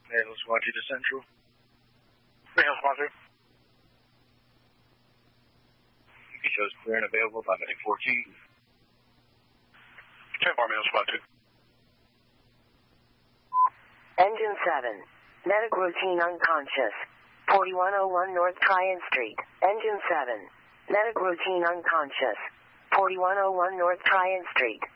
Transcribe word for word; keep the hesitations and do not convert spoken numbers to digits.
Nails one two to Central. Nails one two. He shows clear and available by Medic fourteen. ten four Nails one two. Engine seven. Medic routine unconscious. forty-one oh one North Tryon Street. Engine seven. Medic routine unconscious. forty-one oh one North Tryon Street.